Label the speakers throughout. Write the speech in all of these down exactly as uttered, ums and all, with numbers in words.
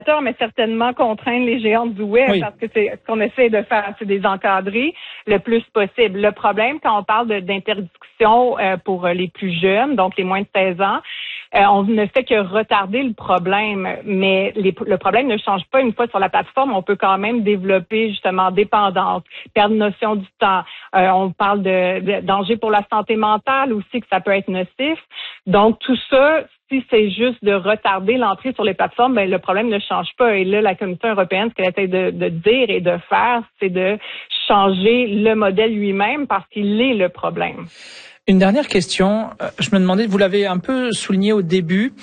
Speaker 1: mais certainement contraindre les géants du web, oui. Parce que c'est ce qu'on essaie de faire, c'est des encadrer le plus possible. Le problème, quand on parle de, d'interdiction euh, pour les plus jeunes, donc les moins de seize ans, euh, on ne fait que retarder le problème, mais les, le problème ne change pas une fois sur la plateforme. On peut quand même développer justement dépendance, perdre notion du temps. Euh, on parle de, de danger pour la santé mentale aussi, que ça peut être nocif. Donc tout ça, si c'est juste de retarder l'entrée sur les plateformes, ben le problème ne change pas. Et là, la Commission européenne, ce qu'elle essaie de, de dire et de faire, c'est de changer le modèle lui-même parce qu'il est le problème.
Speaker 2: Une dernière question. Je me demandais, vous l'avez un peu souligné au début,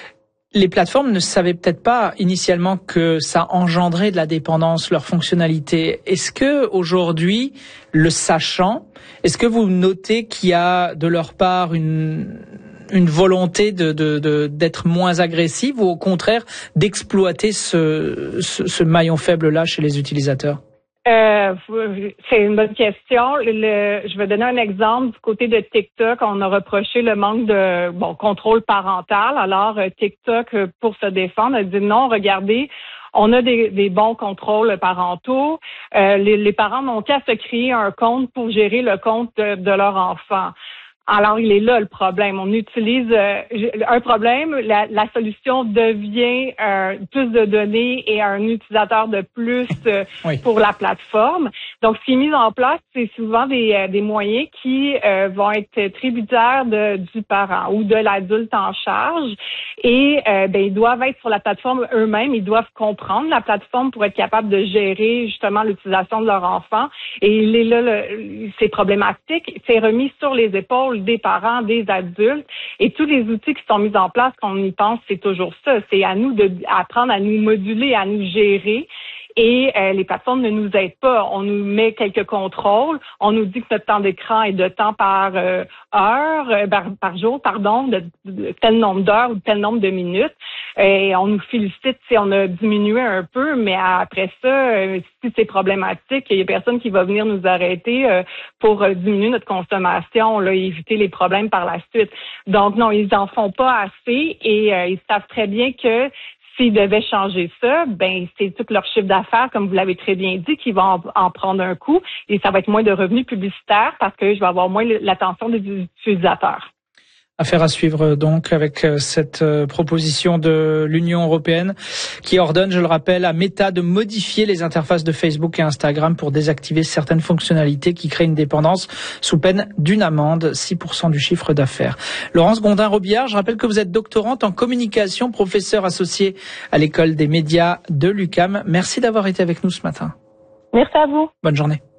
Speaker 2: les plateformes ne savaient peut-être pas initialement que ça engendrait de la dépendance, leur fonctionnalité. Est-ce que aujourd'hui, le sachant, est-ce que vous notez qu'il y a de leur part une une volonté de, de, de d'être moins agressive ou au contraire d'exploiter ce, ce, ce maillon faible-là chez les utilisateurs?
Speaker 1: Euh, c'est une bonne question. Le, le, je vais donner un exemple. Du côté de TikTok, on a reproché le manque de bon contrôle parental. Alors, TikTok, pour se défendre, a dit non, regardez, on a des, des bons contrôles parentaux. Euh, les, les parents n'ont qu'à se créer un compte pour gérer le compte de, de leur enfant. Alors, il est là le problème. On utilise euh, un problème, la, la solution devient euh, plus de données et un utilisateur de plus euh, oui. pour la plateforme. Donc, ce qui est mis en place, c'est souvent des, euh, des moyens qui euh, vont être tributaires de, du parent ou de l'adulte en charge. Et euh, ben, ils doivent être sur la plateforme eux-mêmes. Ils doivent comprendre la plateforme pour être capables de gérer justement l'utilisation de leur enfant. Et il est là, le, c'est problématique. C'est remis sur les épaules des parents, des adultes, et tous les outils qui sont mis en place, qu'on y pense, c'est toujours ça. C'est à nous de apprendre à nous moduler, à nous gérer. Et euh, les plateformes ne nous aident pas. On nous met quelques contrôles. On nous dit que notre temps d'écran est de temps par euh, heure, euh, par, par jour, pardon, de, de tel nombre d'heures ou tel nombre de minutes. Et on nous félicite si on a diminué un peu, mais après ça, euh, si c'est problématique, il y a personne qui va venir nous arrêter euh, pour euh, diminuer notre consommation, là, et éviter les problèmes par la suite. Donc non, ils en font pas assez et euh, ils savent très bien que s'ils devaient changer ça, ben c'est tout leur chiffre d'affaires, comme vous l'avez très bien dit, qui va en, en prendre un coup et ça va être moins de revenus publicitaires parce que je vais avoir moins l'attention des utilisateurs.
Speaker 2: Affaire à suivre donc avec cette proposition de l'Union européenne qui ordonne, je le rappelle, à Meta de modifier les interfaces de Facebook et Instagram pour désactiver certaines fonctionnalités qui créent une dépendance sous peine d'une amende, six pour cent du chiffre d'affaires. Laurence Gondin-Robillard, je rappelle que vous êtes doctorante en communication, professeure associée à l'école des médias de l'U Q A M. Merci d'avoir été avec nous ce matin.
Speaker 1: Merci à vous.
Speaker 2: Bonne journée.